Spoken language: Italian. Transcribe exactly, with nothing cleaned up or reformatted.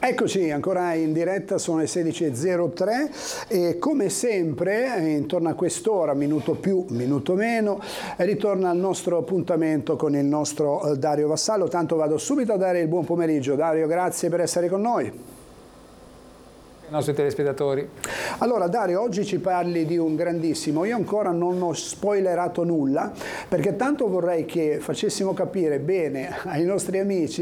Eccoci ancora in diretta, sono le sedici e zero tre e come sempre intorno a quest'ora, minuto più, minuto meno, ritorna il nostro appuntamento con il nostro Dario Vassallo. Tanto vado subito a dare il buon pomeriggio. Dario, grazie per essere con noi. I nostri telespettatori. Allora Dario, oggi ci parli di un grandissimo, io ancora non ho spoilerato nulla perché tanto vorrei che facessimo capire bene ai nostri amici